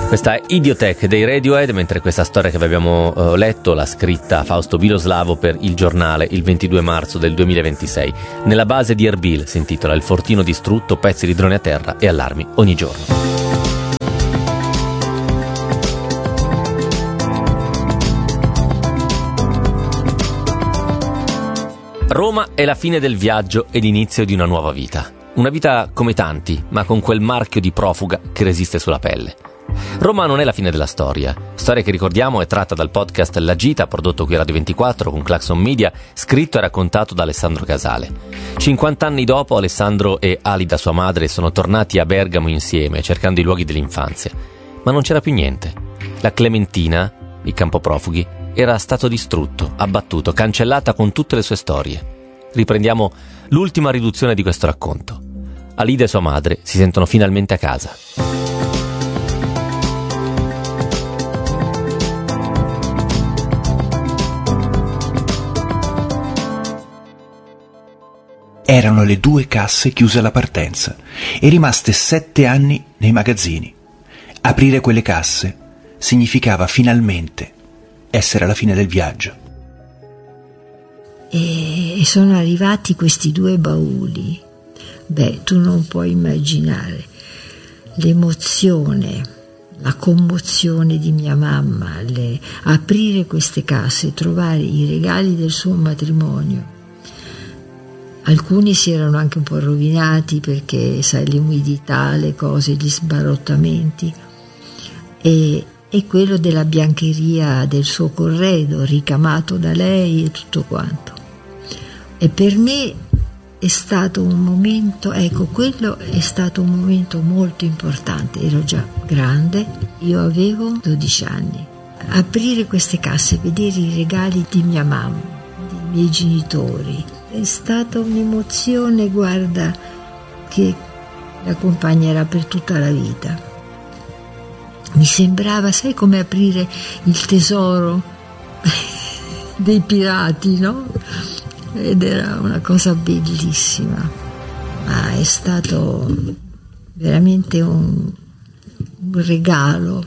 Questa è Idiotech dei Radiohead, mentre questa storia che vi abbiamo letto l'ha scritta Fausto Biloslavo per Il Giornale il 22 marzo del 2026. Nella base di Erbil si intitola Il fortino distrutto, pezzi di droni a terra e allarmi ogni giorno. Roma è la fine del viaggio e l'inizio di una nuova vita. Una vita come tanti, ma con quel marchio di profuga che resiste sulla pelle. Roma non è la fine della storia. Storia che ricordiamo è tratta dal podcast La Gita, prodotto qui a Radio 24 con Claxon Media, scritto e raccontato da Alessandro Casale. 50 anni dopo, Alessandro e Alida, sua madre, sono tornati a Bergamo insieme, cercando i luoghi dell'infanzia. Ma non c'era più niente. La Clementina, il campo profughi, era stato distrutto, abbattuto, cancellata con tutte le sue storie. Riprendiamo l'ultima riduzione di questo racconto. Alida e sua madre si sentono finalmente a casa. Erano le 2 casse chiuse alla partenza e rimaste 7 anni nei magazzini. Aprire quelle casse significava finalmente essere alla fine del viaggio. E sono arrivati questi 2 bauli. Beh, tu non puoi immaginare l'emozione, la commozione di mia mamma, aprire queste casse, trovare i regali del suo matrimonio. Alcuni si erano anche un po' rovinati perché, sai, l'umidità, le cose, gli sbarottamenti, e quello della biancheria del suo corredo ricamato da lei e tutto quanto. E per me è stato un momento, quello è stato un momento molto importante. Ero già grande, io avevo 12 anni. Aprire queste casse, vedere i regali di mia mamma, dei miei genitori, è stata un'emozione, guarda, che la accompagnerà per tutta la vita. Mi sembrava, sai, come aprire il tesoro dei pirati, no? Ed era una cosa bellissima, ma è stato veramente un regalo.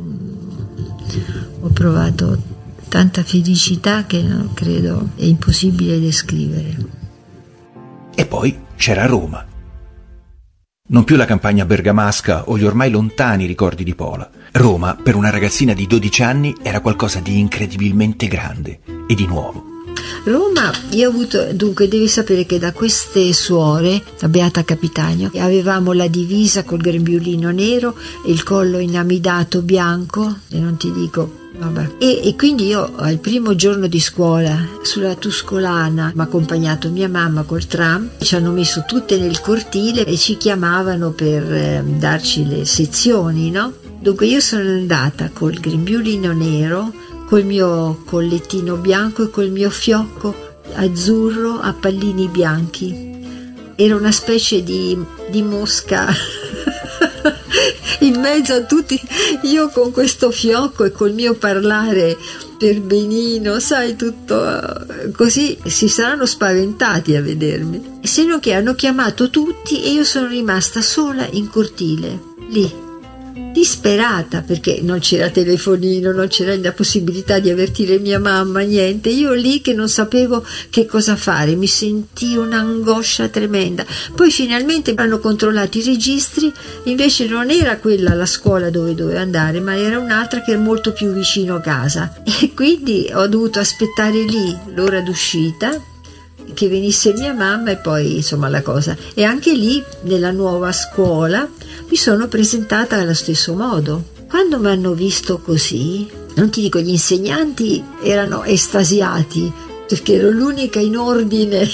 Ho provato tanta felicità che non credo è impossibile descrivere. E poi c'era Roma. Non più la campagna bergamasca o gli ormai lontani ricordi di Pola. Roma, per una ragazzina di 12 anni, era qualcosa di incredibilmente grande e di nuovo. Roma, io ho avuto, dunque devi sapere che da queste suore, la Beata Capitagno, avevamo la divisa col grembiulino nero e il collo inamidato bianco, e non ti dico, vabbè. E quindi io al primo giorno di scuola sulla Tuscolana mi ha accompagnato mia mamma col tram, ci hanno messo tutte nel cortile e ci chiamavano per darci le sezioni, no? Dunque io sono andata col grembiulino nero, col mio collettino bianco e col mio fiocco azzurro a pallini bianchi. Era una specie di mosca in mezzo a tutti, io con questo fiocco e col mio parlare per benino, sai, tutto così. Si saranno spaventati a vedermi, se non che hanno chiamato tutti e io sono rimasta sola in cortile, lì, disperata, perché non c'era telefonino, non c'era la possibilità di avvertire mia mamma, niente. Io lì che non sapevo che cosa fare, mi sentii un'angoscia tremenda. Poi finalmente hanno controllato i registri, invece non era quella la scuola dove dovevo andare, ma era un'altra che era molto più vicino a casa, e quindi ho dovuto aspettare lì l'ora d'uscita che venisse mia mamma e poi insomma la cosa. E anche lì nella nuova scuola mi sono presentata allo stesso modo. Quando mi hanno visto così, non ti dico, gli insegnanti erano estasiati perché ero l'unica in ordine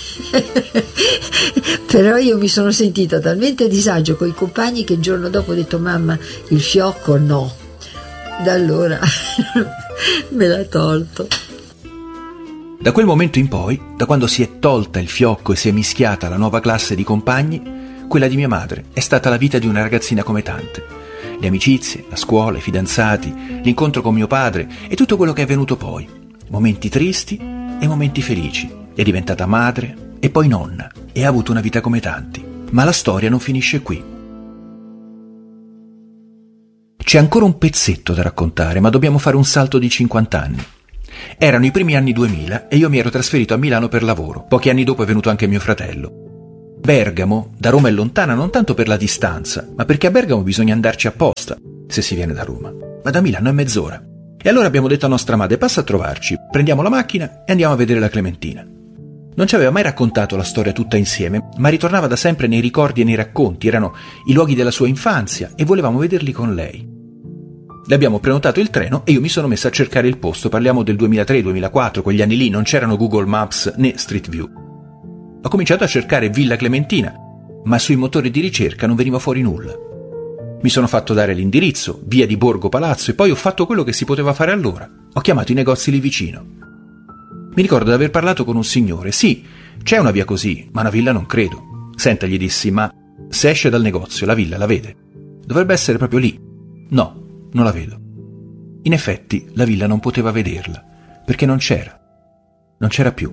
però io mi sono sentita talmente a disagio con i compagni che il giorno dopo ho detto: mamma, il fiocco no. Da allora me l'ha tolto. Da quel momento in poi, da quando si è tolta il fiocco e si è mischiata la nuova classe di compagni, quella di mia madre è stata la vita di una ragazzina come tante. Le amicizie, la scuola, i fidanzati, l'incontro con mio padre e tutto quello che è venuto poi. Momenti tristi e momenti felici. È diventata madre e poi nonna e ha avuto una vita come tanti. Ma la storia non finisce qui. C'è ancora un pezzetto da raccontare, ma dobbiamo fare un salto di 50 anni. Erano i primi anni 2000 e io mi ero trasferito a Milano per lavoro. Pochi anni dopo è venuto anche mio fratello. Bergamo da Roma è lontana non tanto per la distanza, ma perché a Bergamo bisogna andarci apposta se si viene da Roma. Ma da Milano è mezz'ora. E allora abbiamo detto a nostra madre: passa a trovarci, prendiamo la macchina e andiamo a vedere la Clementina. Non ci aveva mai raccontato la storia tutta insieme, ma ritornava da sempre nei ricordi e nei racconti, erano i luoghi della sua infanzia e volevamo vederli con lei. Le abbiamo prenotato il treno e io mi sono messo a cercare il posto. Parliamo del 2003-2004, quegli anni lì non c'erano Google Maps né Street View. Ho cominciato a cercare Villa Clementina, ma sui motori di ricerca non veniva fuori nulla. Mi sono fatto dare l'indirizzo, via di Borgo Palazzo, e poi ho fatto quello che si poteva fare allora. Ho chiamato i negozi lì vicino. Mi ricordo di aver parlato con un signore. Sì, c'è una via così, ma una villa non credo. Senta, gli dissi, ma se esce dal negozio la villa la vede? Dovrebbe essere proprio lì. No, non la vedo. In effetti la villa non poteva vederla, perché non c'era. Non c'era più.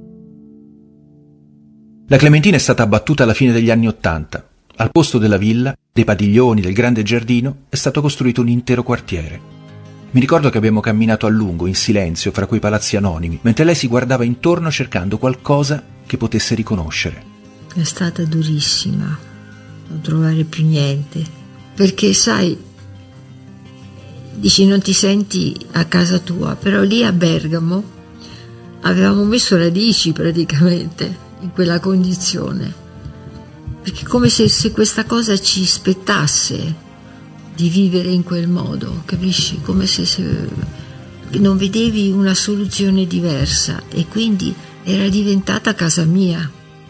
La Clementina è stata abbattuta alla fine degli anni '80. Al posto della villa, dei padiglioni, del grande giardino, è stato costruito un intero quartiere. Mi ricordo che abbiamo camminato a lungo, in silenzio, fra quei palazzi anonimi, mentre lei si guardava intorno cercando qualcosa che potesse riconoscere. È stata durissima non trovare più niente, perché sai, dici non ti senti a casa tua, però lì a Bergamo avevamo messo radici praticamente in quella condizione, perché come se questa cosa ci spettasse di vivere in quel modo, capisci? Come se non vedevi una soluzione diversa, e quindi era diventata casa mia,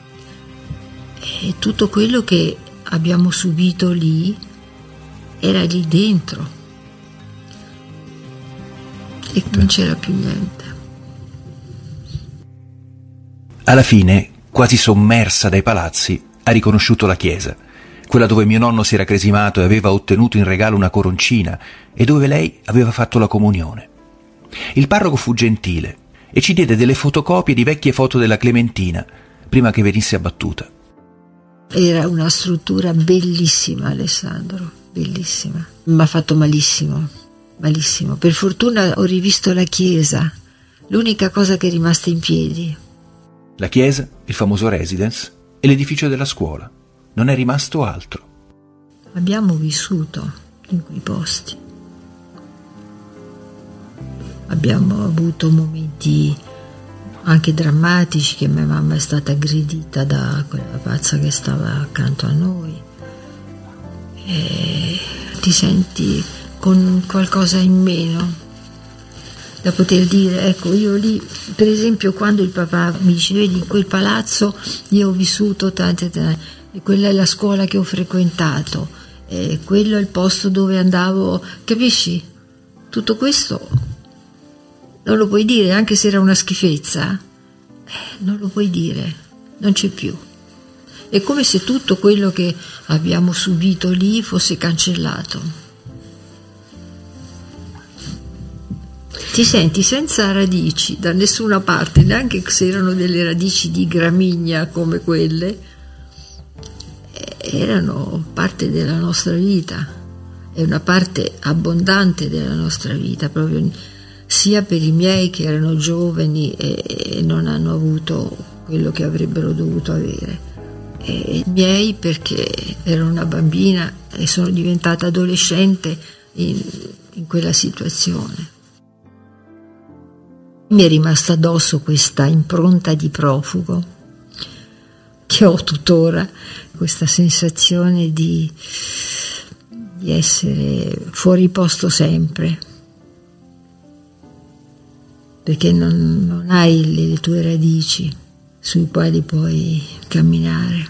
e tutto quello che abbiamo subito lì era lì dentro e non c'era più niente. Alla fine, quasi sommersa dai palazzi, ha riconosciuto la chiesa, quella dove mio nonno si era cresimato e aveva ottenuto in regalo una coroncina e dove lei aveva fatto la comunione. Il parroco fu gentile e ci diede delle fotocopie di vecchie foto della Clementina prima che venisse abbattuta. Era una struttura bellissima, Alessandro, bellissima. Mi ha fatto malissimo, malissimo. Per fortuna ho rivisto la chiesa, l'unica cosa che è rimasta in piedi. La chiesa, il famoso residence e l'edificio della scuola. Non è rimasto altro. Abbiamo vissuto in quei posti. Abbiamo avuto momenti anche drammatici, che mia mamma è stata aggredita da quella pazza che stava accanto a noi. E ti senti con qualcosa in meno da poter dire, ecco, io lì, per esempio, quando il papà mi dice, vedi, in quel palazzo io ho vissuto tante, e quella è la scuola che ho frequentato, e quello è il posto dove andavo, capisci? Tutto questo non lo puoi dire, anche se era una schifezza, non lo puoi dire, non c'è più. È come se tutto quello che abbiamo subito lì fosse cancellato. Ti senti senza radici da nessuna parte, neanche se erano delle radici di gramigna come quelle, erano parte della nostra vita, è una parte abbondante della nostra vita, proprio sia per i miei che erano giovani e non hanno avuto quello che avrebbero dovuto avere, e i miei perché ero una bambina e sono diventata adolescente in quella situazione. Mi è rimasta addosso questa impronta di profugo che ho tuttora, questa sensazione di essere fuori posto sempre, perché non hai le tue radici sui quali puoi camminare.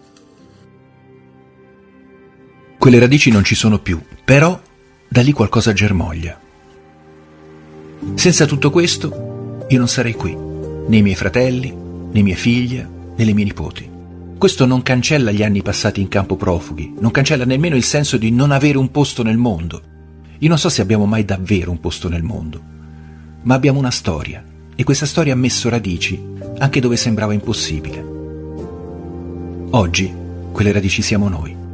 Quelle radici non ci sono più, però da lì qualcosa germoglia. Senza tutto questo io non sarei qui, né i miei fratelli, né mia figlia, né le mie nipoti. Questo non cancella gli anni passati in campo profughi, non cancella nemmeno il senso di non avere un posto nel mondo. Io non so se abbiamo mai davvero un posto nel mondo, ma abbiamo una storia, e questa storia ha messo radici anche dove sembrava impossibile. Oggi quelle radici siamo noi.